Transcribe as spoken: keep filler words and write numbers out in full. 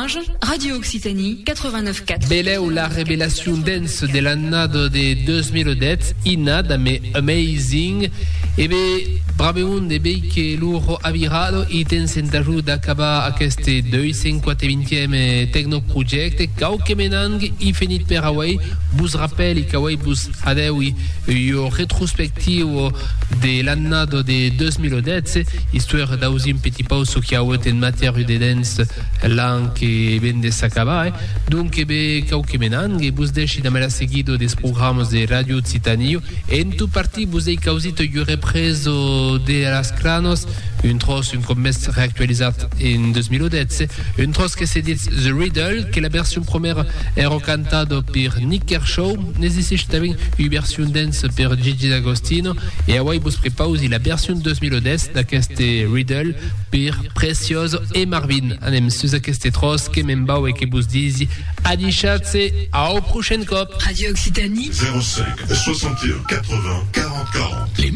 Morhange, Radio Occitanie, quatre-vingt-neuf quatre. Belle ou la révélation dance de l'année de deux mille dix, inada mais amazing. E bé, braveun de bé que l'uro avirado i ten sentajut d'acabar aquest duecentocinquanta-vingtième tecnoprojecte cau que menang i finit per Hawaii bus rappel i cauai bus adeu i io retrospectiu de l'année de deux mille dix, histoire d'ausi un petit pauso qui a ouet en matière de dance l'an que ben de s'acabar. Donc, e bé, cau que menang e bus deixi d'amela seguido des programes de Radio Occitanie e en tout parti bus ei causito io represo de las Cranos, un tros, un commès réactualisat en deux mille dix, un tros que se dit The Riddle, que la version première era cantado per Nick Kershaw, n'esiste também une version dance per Gigi D'Agostino, e awai bus prepausi la version deux mille dix d'aqueste Riddle per Precioso e Marvin. Anem sus aquest tros que membau e que bus disi adichatse au prochain cop. Radio Occitanie zéro cinq soixante et un quatre-vingts quarante quarante.